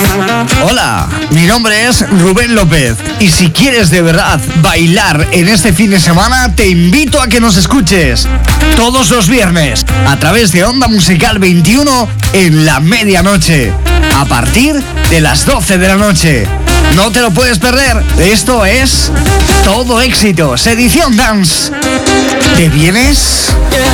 Hola, mi nombre es Rubén López y si quieres de verdad bailar en este fin de semana, te invito a que nos escuches todos los viernes a través de Onda Musical 21 en la medianoche, a partir de las 12 de la noche. No te lo puedes perder, esto es Todo Éxitos, edición Dance. ¿Te vienes?